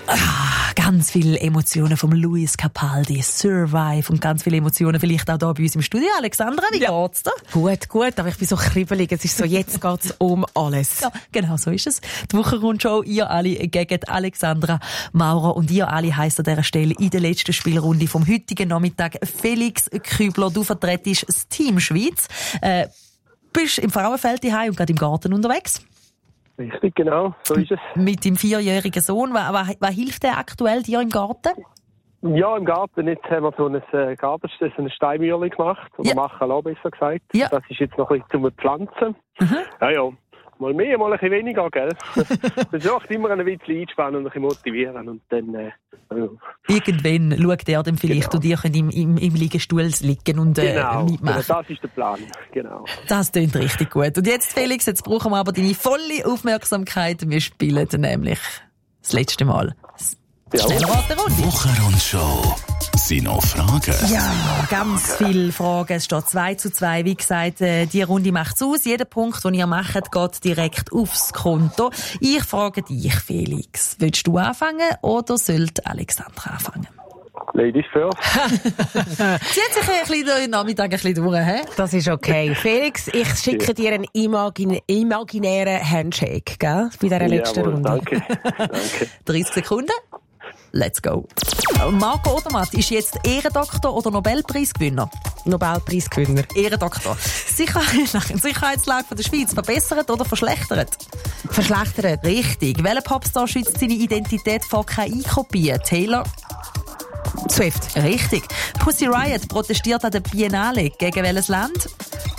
Ganz viele Emotionen vom Luis Capaldi, Survive und ganz viele Emotionen vielleicht auch hier bei uns im Studio. Alexandra, wie geht's dir? Gut, aber ich bin so kribbelig. Es ist so, jetzt geht's um alles. Ja, genau, so ist es. Die Wochenrundschau, ihr alle gegen Alexandra Maurer und ihr alle heisst an dieser Stelle in der letzten Spielrunde vom heutigen Nachmittag Felix Kübler. Du vertretest das Team Schweiz. Bist im Frauenfeld daheim und gerade im Garten unterwegs. Richtig, genau, so ist es. Mit dem 4-jährigen Sohn. Was hilft dir aktuell dir im Garten? Ja, im Garten. Jetzt haben wir so eine Steinmühle gemacht. Oder machen lassen, besser gesagt. Ja. Das ist jetzt noch ein bisschen zum Pflanzen. Ja. Mal mehr, mal ein bisschen weniger, gell? Das ist auch immer ein bisschen einspannen und ein bisschen motivieren. Und dann, Irgendwann schaut er dann vielleicht und ihr könnt im Liegestuhl liegen und mitmachen. Genau, das ist der Plan. Genau. Das klingt richtig gut. Und jetzt, Felix, jetzt brauchen wir aber deine volle Aufmerksamkeit. Wir spielen nämlich das letzte Mal. Schnellraterunde. Wochenrundschau. Sind noch Fragen? Ja, ganz viele Fragen. Es steht 2:2. Wie gesagt, die Runde macht's aus. Jeder Punkt, den ihr macht, geht direkt aufs Konto. Ich frage dich, Felix. Willst du anfangen oder sollte Alexandra anfangen? Ladies first. Sie hat sich ein bisschen den Nachmittag ein bisschen durch, hä? Das ist okay. Felix, ich schicke dir einen imaginären Handshake, gell? Bei dieser letzten Runde. Danke. 30 Sekunden. Let's go. Marco Odermatt ist jetzt Ehrendoktor oder Nobelpreisgewinner? Nobelpreisgewinner. Ehrendoktor. Sicherheitslage der Schweiz verbessert oder verschlechtert? Verschlechtert. Richtig. Welcher Popstar schützt seine Identität vor KI-Kopie? Taylor? Swift. Richtig. Pussy Riot protestiert an der Biennale. Gegen welches Land?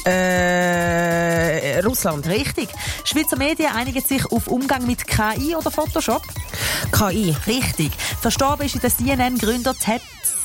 Russland. Richtig. Schweizer Medien einigen sich auf Umgang mit KI oder Photoshop? KI. Richtig. Verstorben ist in der CNN-Gründer Ted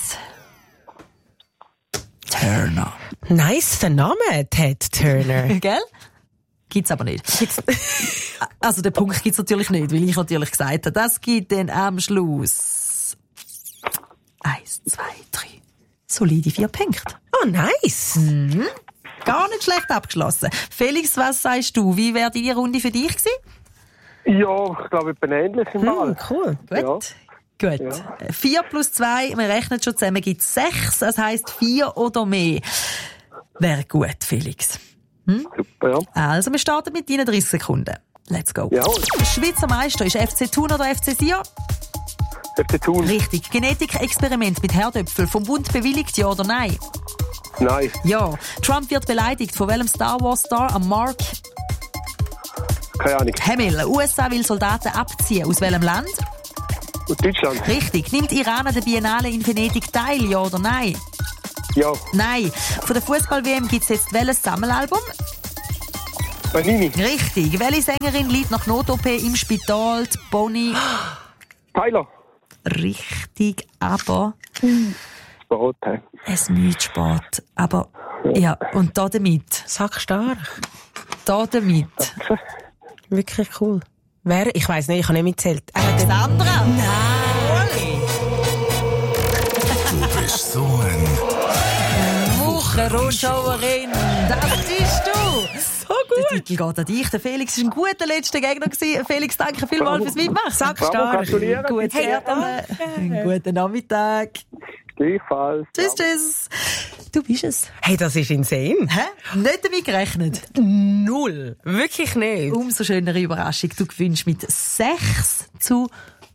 Turner. Nice, der Name, Ted Turner. Gell? Gibt's aber nicht. Also den Punkt gibt's natürlich nicht, weil ich natürlich gesagt habe, das gibt dann am Schluss 1, 2, 3. Solide 4 Punkte. Oh, nice. Gar nicht schlecht abgeschlossen. Felix, was sagst du? Wie wäre die Runde für dich gewesen? Ja, ich glaube, ich bin ähnlich im Ball. Cool. Gut. Ja. Gut. Ja. 4 plus 2, wir rechnen schon zusammen, gibt 6. Das heisst 4 oder mehr. Wäre gut, Felix. Super, ja. Also, wir starten mit deinen 30 Sekunden. Let's go. Ja. Schweizer Meister ist FC Thun oder FC Sion? FC Thun. Richtig. Genetikexperiment mit Herdöpfel vom Bund bewilligt, ja oder nein? Nein. Ja. Trump wird beleidigt. Von welchem Star Wars Star? Am Mark Keine Ahnung. Hamill. USA will Soldaten abziehen. Aus welchem Land? Aus Deutschland. Richtig. Nimmt Iran an der Biennale in Venedig teil, ja oder nein? Ja. Nein. Von der Fußball-WM gibt es jetzt welches Sammelalbum? Panini. Richtig. Welche Sängerin liegt nach Not-OP im Spital? Die Bonnie? Tyler. Richtig, aber Sport. es müde Sport. Aber ja, und da damit. Sackstark. Da damit. Wirklich cool. Wer? Ich weiss nicht, ich habe nicht mitzählt. Alexandra? Du bist so ein Wochenrundschauerin. Das bist du. So gut. Der Titel geht an dich. Der Felix war ein guter letzter Gegner gewesen. Felix, danke vielmals fürs Mitmachen. Sackstark. Gratulieren. Gut, einen guten Nachmittag. Gleichfalls. Tschüss. Du bist es. Hey, das ist insane. Hä? Nicht damit gerechnet. 0. Wirklich nicht. Umso schönere Überraschung. Du gewinnst mit 6:5.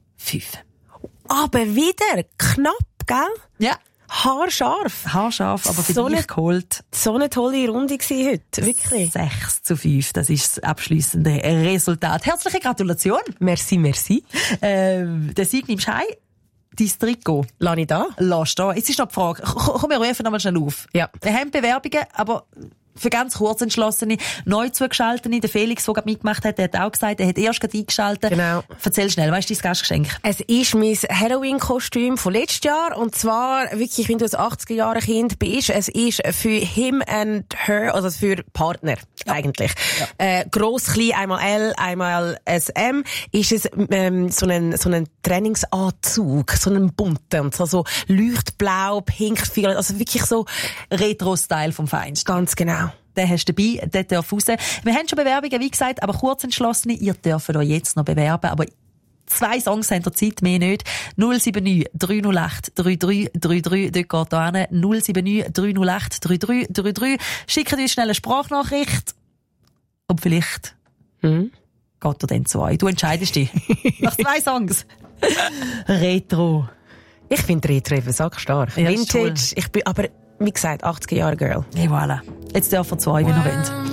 Aber wieder knapp, gell? Ja. Haarscharf. Haarscharf, aber für So dich eine- geholt. So eine tolle Runde gewesen heute. Wirklich. 6:5. Das ist das abschliessende Resultat. Herzliche Gratulation. Merci, merci. Den Sieg nimmst du heim. Dein Trikot. Lass ich da? Lass da. Jetzt ist noch die Frage. Komm, wir rufen nochmal schnell auf. Ja. Wir haben Bewerbungen, aber für ganz kurz entschlossene, neu zugeschaltete. Der Felix, der gerade mitgemacht hat, der hat auch gesagt, er hat erst gerade eingeschaltet. Genau. Erzähl schnell, was ist dein Gastgeschenk? Es ist mein Halloween-Kostüm von letztes Jahr. Und zwar, wirklich, wenn du ein 80er-Jahre-Kind bist, es ist für him and her, also für Partner, eigentlich. Ja. Gross, klein, einmal L, einmal SM, ist es, so ein Trainingsanzug, so einen bunten, und so leuchtblau, pink, violett, also wirklich so Retro-Style vom Feinsten. ganz genau. Den hast du dabei, den darf raus. Wir haben schon Bewerbungen, wie gesagt, aber kurz entschlossene, ihr dürft euch jetzt noch bewerben, aber 2 Songs haben ihr Zeit, mehr nicht. 079 308 3333, dort geht ihr hin. 079 308 3333. Schickt uns schnell eine Sprachnachricht. Und vielleicht geht ihr dann zu euch. Du entscheidest dich. Nach 2 Songs. Retro. Ich finde Retro eben sackstark. Ja, Vintage. Ich bin aber, wie gesagt, 80er-Jahre-Girl. Et voilà. Jetzt dürfen wir zu euch, wenn ihr wollt.